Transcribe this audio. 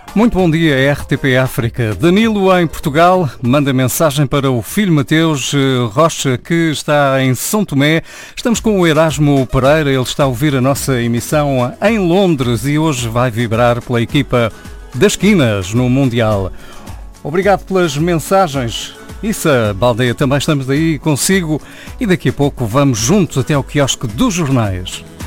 Muito bom dia, RTP África. Danilo, em Portugal, manda mensagem para o filho Mateus Rocha, que está em São Tomé. Estamos com o Erasmo Pereira, ele está a ouvir a nossa emissão em Londres e hoje vai vibrar pela equipa das Quinas no Mundial. Obrigado pelas mensagens. Issa Baldeia, também estamos aí consigo e daqui a pouco vamos juntos até ao quiosque dos jornais.